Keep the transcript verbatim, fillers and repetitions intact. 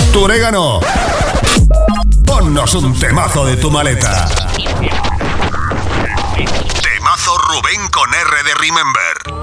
Tu orégano. Ponnos un temazo de tu maleta. Temazo Rubén con R de Remember.